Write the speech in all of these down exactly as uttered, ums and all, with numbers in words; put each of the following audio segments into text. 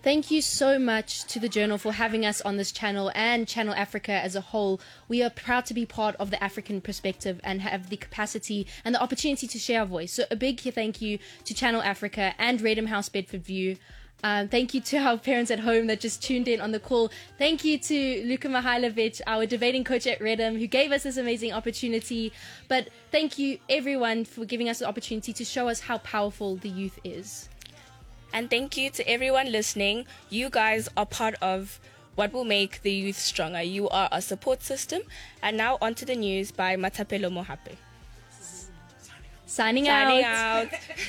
Thank you so much to the Journal for having us on this channel and Channel Africa as a whole. We are proud to be part of the African perspective and have the capacity and the opportunity to share our voice. So a big thank you to Channel Africa and Redham House Bedford View. Um, thank you to our parents at home that just tuned in on the call. Thank you to Luka Mihailovic, our debating coach at Redham, who gave us this amazing opportunity. But thank you, everyone, for giving us the opportunity to show us how powerful the youth is. And thank you to everyone listening. You guys are part of what will make the youth stronger. You are a support system. And now on to the news by Matapelo Mohape. Signing, Signing out. out.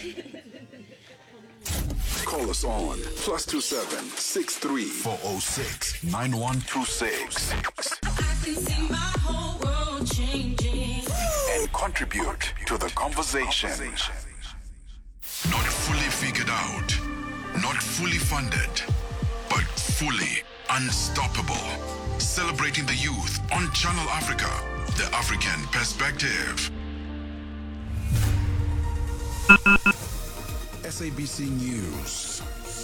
Call us on plus two seven six three four zero six nine one two six. I can see my whole world changing. And contribute to the conversation. Not fully figured out, not fully funded, but fully unstoppable. Celebrating the youth on Channel Africa, the African perspective. S A B C News.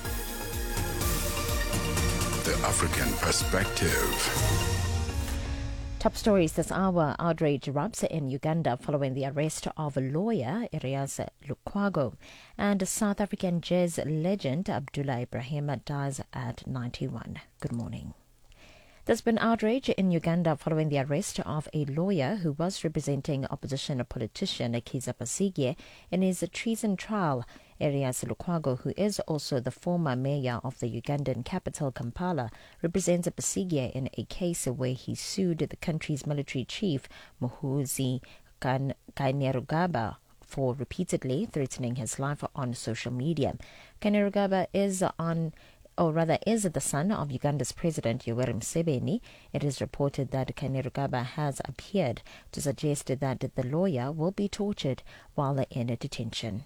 The African perspective. Top stories this hour. Outrage erupts in Uganda following the arrest of lawyer Erias Lukwago. And South African jazz legend Abdullah Ibrahim dies at ninety-one. Good morning. There's been outrage in Uganda following the arrest of a lawyer who was representing opposition politician Kizza Besigye in his treason trial. Erias Lukwago, who is also the former mayor of the Ugandan capital Kampala, represents Besigye in a case where he sued the country's military chief, Muhoozi Kainerugaba, for repeatedly threatening his life on social media. Kainerugaba is on or rather is the son of Uganda's President Yoweri Museveni. It is reported that Kainerugaba has appeared to suggest that the lawyer will be tortured while in detention.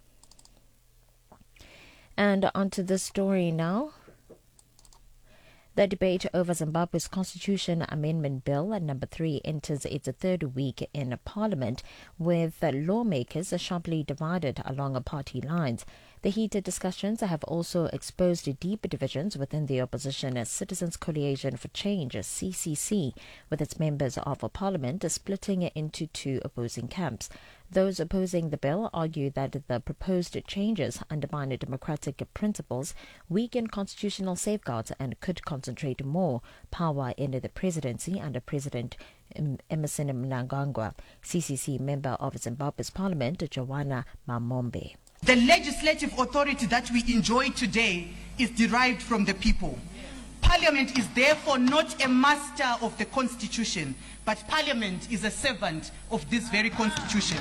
And onto the story now. The debate over Zimbabwe's Constitution Amendment Bill number three enters its third week in Parliament, with lawmakers sharply divided along party lines. The heated discussions have also exposed deep divisions within the opposition Citizens Coalition for Change, C C C, with its members of Parliament splitting into two opposing camps. Those opposing the bill argue that the proposed changes undermine democratic principles, weaken constitutional safeguards, and could concentrate more power in the presidency under President Emmerson Mnangagwa. C C C member of Zimbabwe's parliament, Joanna Mamombe. The legislative authority that we enjoy today is derived from the people. Parliament is therefore not a master of the Constitution, but Parliament is a servant of this very Constitution.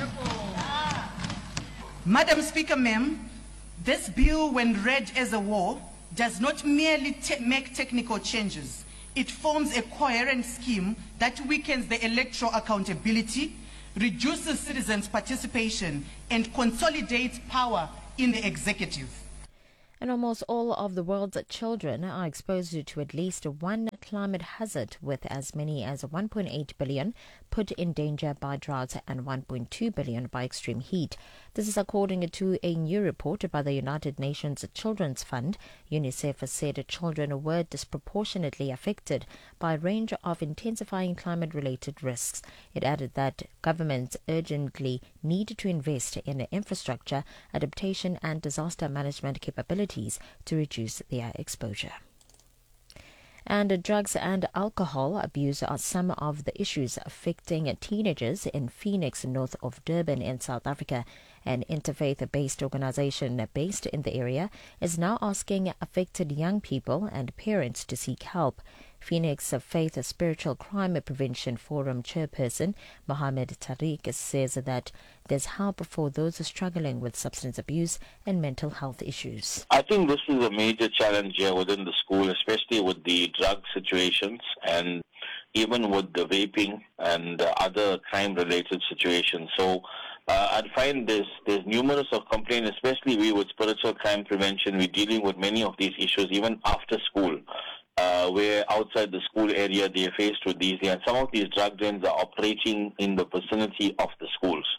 Madam Speaker, ma'am, this bill, when read as a whole, does not merely te- make technical changes. It forms a coherent scheme that weakens the electoral accountability, reduces citizens' participation, and consolidates power in the executive. And almost all of the world's children are exposed to at least one climate hazard, with as many as one point eight billion put in danger by drought and one point two billion by extreme heat. This is according to a new report by the United Nations Children's Fund. UNICEF said children were disproportionately affected by a range of intensifying climate-related risks. It added that governments urgently need to invest in infrastructure, adaptation and disaster management capabilities to reduce their exposure. And drugs and alcohol abuse are some of the issues affecting teenagers in Phoenix, north of Durban in South Africa. An interfaith-based organization based in the area is now asking affected young people and parents to seek help. Phoenix Faith Spiritual Crime Prevention Forum chairperson Mohammed Tariq says that there's help for those struggling with substance abuse and mental health issues. I think this is a major challenge here within the school, especially with the drug situations and even with the vaping and uh, other crime-related situations. So uh, I'd find there's, there's numerous of complaints, especially we with spiritual crime prevention. We're dealing with many of these issues even after school. Uh, where outside the school area they are faced with these, and some of these drug dens are operating in the vicinity of the schools.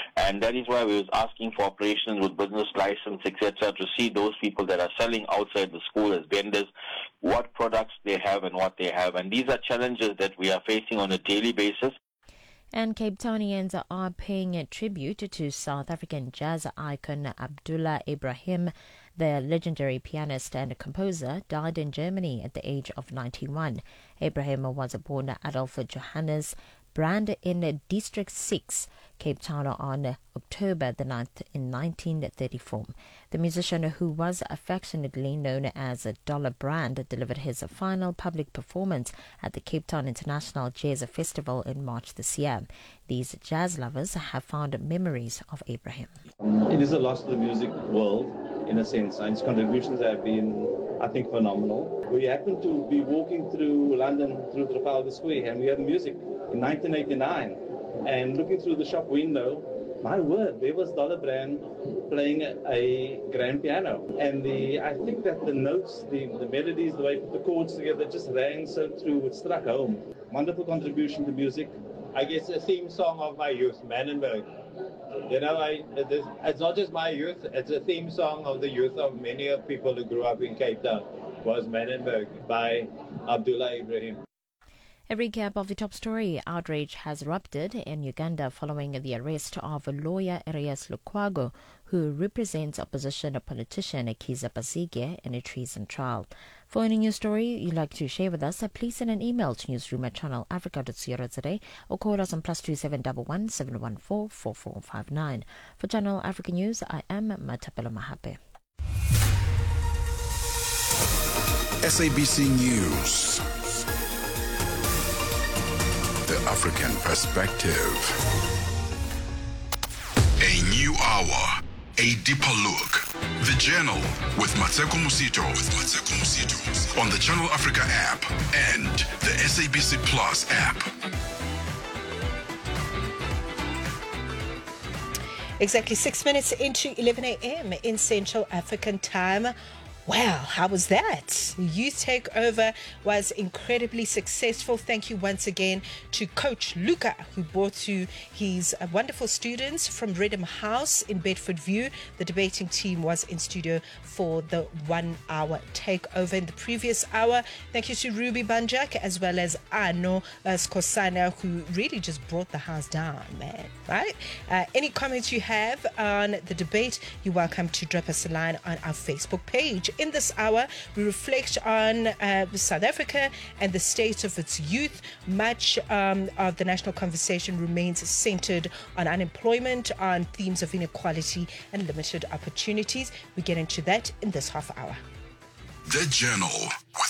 And that is why we was asking for operations with business license, et cetera, to see those people that are selling outside the school as vendors, what products they have and what they have. And these are challenges that we are facing on a daily basis. And Cape Townians are paying a tribute to South African jazz icon Abdullah Ibrahim. The legendary pianist and composer died in Germany at the age of ninety-one. Ibrahim was born Adolf Johannes Brand in District six, Cape Town, on October the ninth in nineteen thirty-four. The musician, who was affectionately known as Dollar Brand, delivered his final public performance at the Cape Town International Jazz Festival in March this year. These jazz lovers have found memories of Ibrahim. It is a loss to the music world, in a sense. His contributions have been, I think, phenomenal. We happened to be walking through London, through Trafalgar Square, and we heard music in nineteen eighty-nine. And looking through the shop window, my word, there was Dollar Brand playing a, a grand piano. And the I think that the notes, the, the melodies, the way he put the chords together just rang so true. It struck home. Wonderful contribution to music. I guess a theme song of my youth, Manenberg. You know, I, it's not just my youth, it's a theme song of the youth of many of people who grew up in Cape Town, was Manenberg by Abdullah Ibrahim. A recap of the top story. Outrage has erupted in Uganda following the arrest of lawyer Arias Lukwago, who represents opposition politician Kizza Besigye in a treason trial. For any news story you'd like to share with us, please send an email to newsroom at channel africa dot co dot za or call us on plus two seven one one seven one four four four five nine. For Channel Africa News, I am Matapelo Mahape. S A B C News. The African Perspective. A new hour, a deeper look. The Journal with Matseko Musito. With Matseko Musito. On the Channel Africa app and the S A B C Plus app. Exactly six minutes into eleven a.m. in Central African time. Well, how was that? Youth Takeover was incredibly successful. Thank you once again to Coach Luca, who brought to his uh, wonderful students from Redham House in Bedford View. The debating team was in studio for the one-hour takeover. In the previous hour, thank you to Ruby Banjak as well as Arno uh, Skosana, who really just brought the house down, man, right? Uh, any comments you have on the debate, you're welcome to drop us a line on our Facebook page. In this hour, we reflect on uh, South Africa and the state of its youth. Much um, of the national conversation remains centered on unemployment, on themes of inequality and limited opportunities. We get into that in this half hour. The Journal with